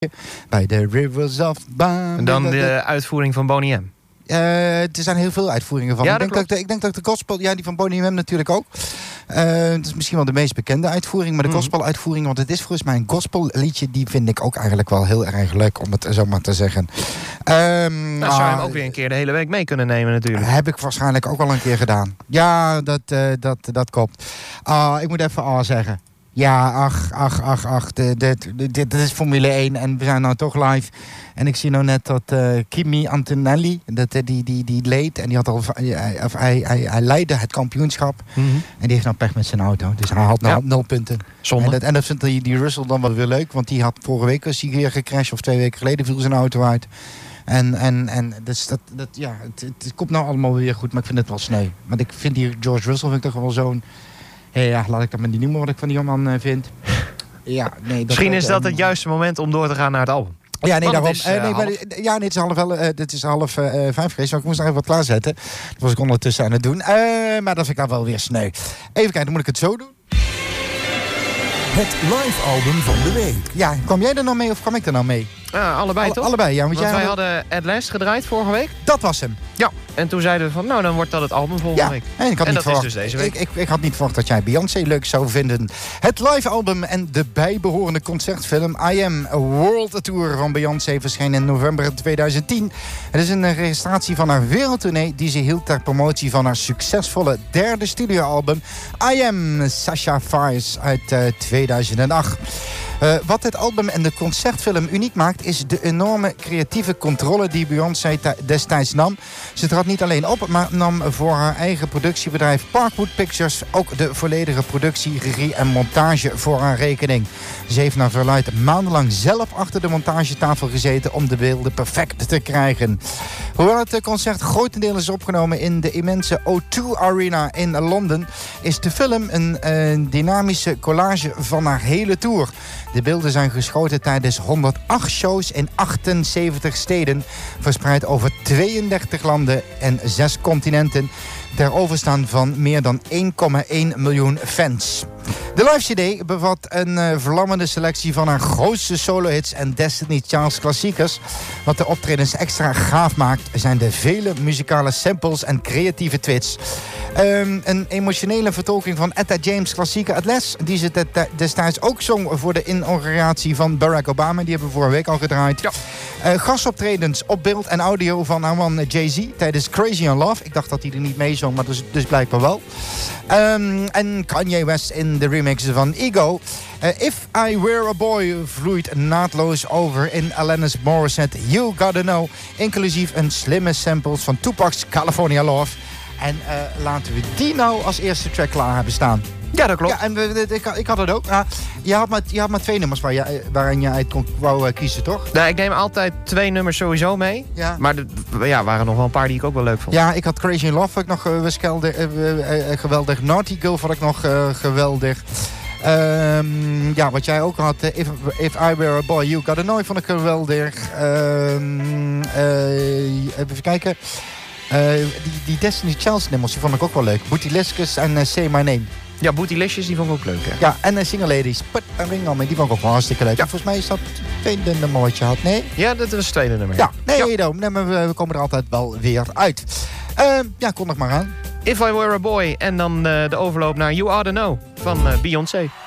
Bij de Rivers of Bam. En dan de uitvoering van Boney M. Er zijn heel veel uitvoeringen van. Ja, ik denk dat de gospel, ja, die van Boney M natuurlijk ook. Het is misschien wel de meest bekende uitvoering, maar de gospeluitvoering, want het is volgens mij een gospelliedje, die vind ik ook eigenlijk wel heel erg leuk, om het zo maar te zeggen. Zou je hem ook weer een keer de hele week mee kunnen nemen natuurlijk. Heb ik waarschijnlijk ook al een keer gedaan. Ja, dat klopt. Ik moet even zeggen. Ja, ach. Dit is Formule 1 en we zijn nou toch live. En ik zie nou net dat Kimi Antonelli, die leed. En die had al, hij leidde het kampioenschap. En die heeft nou pech met zijn auto. Dus hij had nou 0 punten. Zonde. En dat vindt die Russell dan wel weer leuk. Want die had vorige week een keer gecrashed. Of 2 weken geleden viel zijn auto uit. En dus het komt nou allemaal weer goed. Maar ik vind het wel sneu. Want ik vind die George Russell vind ik toch wel zo'n... Ja, laat ik dat maar niet noemen wat ik van die jongeman vind. Ja, nee, misschien is dat het juiste moment om door te gaan naar het album. Ja, nee, daarom. Het is half 5 geweest, maar ik moest nog even wat klaarzetten. Dat was ik ondertussen aan het doen. Maar dat vind ik dan wel weer sneu. Even kijken, dan moet ik het zo doen. Het live album van de week. Ja, kwam jij er nou mee of kwam ik er nou mee? Allebei toch? Allebei, ja. Want wij hadden At Last gedraaid vorige week. Dat was hem. Ja, en toen zeiden we van, nou dan wordt dat het album volgende week. En dat is dus deze week. Ik had niet verwacht dat jij Beyoncé leuk zou vinden. Het live album en de bijbehorende concertfilm I Am A World Tour van Beyoncé verscheen in november 2010. Het is een registratie van haar wereldtournee die ze hield ter promotie van haar succesvolle 3e studioalbum I Am Sasha Fierce uit 2008. Wat het album en de concertfilm uniek maakt is de enorme creatieve controle die Beyoncé destijds nam. Ze trad niet alleen op, maar nam voor haar eigen productiebedrijf Parkwood Pictures ook de volledige productie, regie en montage voor haar rekening. Ze heeft naar verluidt maandenlang zelf achter de montagetafel gezeten om de beelden perfect te krijgen. Hoewel het concert grotendeels is opgenomen in de immense O2 Arena in Londen, is de film een dynamische collage van haar hele tour. De beelden zijn geschoten tijdens 108 shows in 78 steden, verspreid over 32 landen en 6 continenten, ter overstaan van meer dan 1,1 miljoen fans. De live CD bevat een vlammende selectie van haar grootste solo-hits en Destiny Child's klassiekers. Wat de optredens extra gaaf maakt, zijn de vele muzikale samples en creatieve twists. Een emotionele vertolking van Etta James' klassieke Atlas, die ze destijds ook zong voor de inauguratie van Barack Obama. Die hebben we vorige week al gedraaid. Ja. Gastoptredens op beeld en audio van haar man Jay-Z tijdens Crazy on Love. Ik dacht dat hij er niet mee zong, maar dus blijkbaar wel. En Kanye West in de remixen van Ego. If I Were a Boy vloeit naadloos over in Alanis Morissette You Gotta Know, inclusief een slimme samples van Tupac's California Love. En laten we die nou als eerste track klaar hebben staan. Ja, dat klopt. Ja, en ik had het ook. Je had maar 2 nummers waarin je uit wou kiezen, toch? Nee, ik neem altijd 2 nummers sowieso mee. Ja. Maar er waren nog wel een paar die ik ook wel leuk vond. Ja, ik had Crazy in Love nog geweldig. Naughty Girl vond ik nog geweldig. Wat jij ook had, If I Were a Boy, You Gotta Know, vond ik geweldig. Even kijken. Die Destiny Child's nummers, die vond ik ook wel leuk. Bootylicious en Say My Name. Ja, Bootylicious, die vond ik ook leuk. Hè? Ja, en Single Ladies, Put a Ring on Me, die vond ik ook wel hartstikke leuk. Ja. Volgens mij is dat het tweede nummer wat je had, nee? Ja, dat is het tweede nummer. Ja, we komen er altijd wel weer uit. Kom nog maar aan. If I Were a Boy en dan de overloop naar You Oughta Know van Beyoncé.